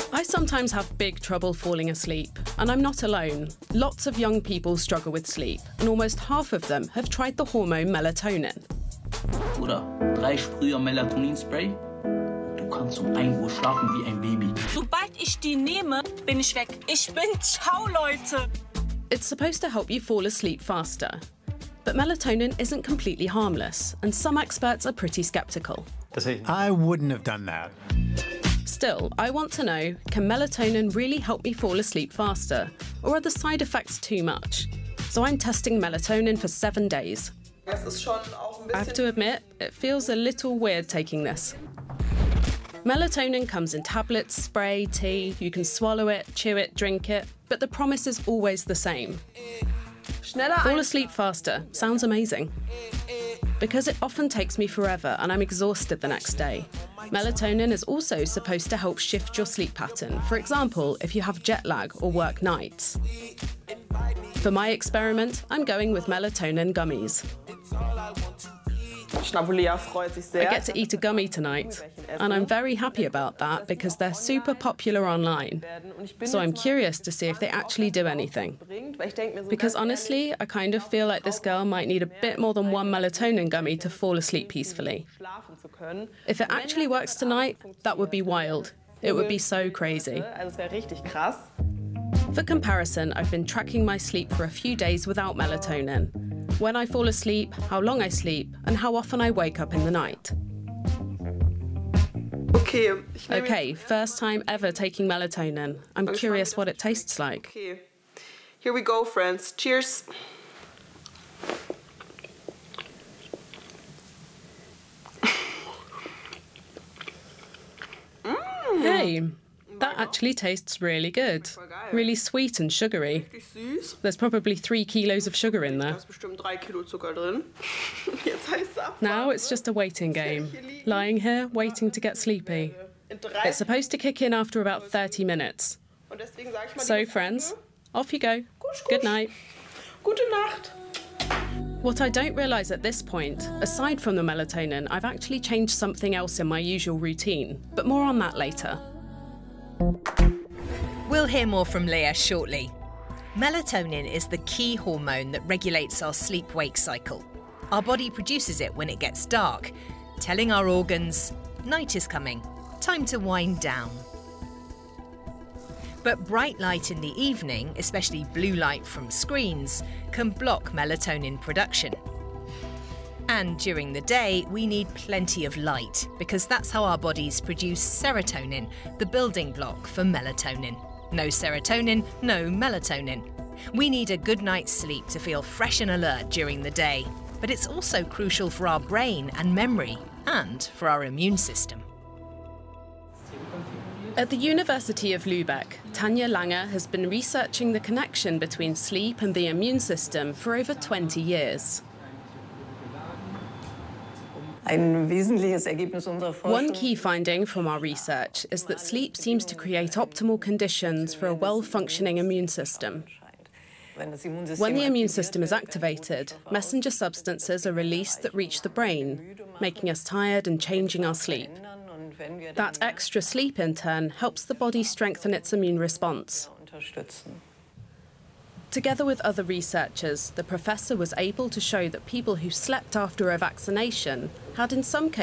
I sometimes have big trouble falling asleep, and I'm not alone. Lots of young people struggle with sleep, and almost half of them have tried the hormone melatonin. Oder 3 Sprüher Melatonin-Spray. Du kannst um 1 Uhr schlafen wie ein Baby. Sobald ich die nehme, bin ich weg. Ich bin ciao, Leute. It's supposed to help you fall asleep faster. But melatonin isn't completely harmless, and some experts are pretty skeptical. I wouldn't have done that. Still, I want to know, can melatonin really help me fall asleep faster? Or are the side effects too much? So I'm testing melatonin for 7 days. I have to admit, it feels a little weird taking this. Melatonin comes in tablets, spray, tea. You can swallow it, chew it, drink it, but the promise is always the same. Fall asleep faster. Sounds amazing. Because it often takes me forever and I'm exhausted the next day. Melatonin is also supposed to help shift your sleep pattern. For example, if you have jet lag or work nights. For my experiment, I'm going with melatonin gummies. I get to eat a gummy tonight, and I'm very happy about that because they're super popular online. So I'm curious to see if they actually do anything. Because honestly, I kind of feel like this girl might need a bit more than one melatonin gummy to fall asleep peacefully. If it actually works tonight, that would be wild. It would be so crazy. For comparison, I've been tracking my sleep for a few days without melatonin. When I fall asleep, how long I sleep, and how often I wake up in the night. Okay, first time ever taking melatonin. I'm curious what it tastes like. Okay, here we go, friends. Cheers. Hey, that actually tastes really good. Really sweet and sugary. There's probably 3 kilos of sugar in there. Now it's just a waiting game. Lying here, waiting to get sleepy. It's supposed to kick in after about 30 minutes. So, friends, off you go. Good night. Gute Nacht. What I don't realise at this point, aside from the melatonin, I've actually changed something else in my usual routine. But more on that later. We'll hear more from Leah shortly. Melatonin is the key hormone that regulates our sleep-wake cycle. Our body produces it when it gets dark, telling our organs, night is coming, time to wind down. But bright light in the evening, especially blue light from screens, can block melatonin production. And during the day, we need plenty of light because that's how our bodies produce serotonin, the building block for melatonin. No serotonin, no melatonin. We need a good night's sleep to feel fresh and alert during the day, but it's also crucial for our brain and memory and for our immune system. At the University of Lübeck, Tanja Langer has been researching the connection between sleep and the immune system for over 20 years. One key finding from our research is that sleep seems to create optimal conditions for a well-functioning immune system. When the immune system is activated, messenger substances are released that reach the brain, making us tired and changing our sleep. That extra sleep, in turn, helps the body strengthen its immune response. Together with other researchers, the professor was able to show that people who slept after a vaccination had, in some cases,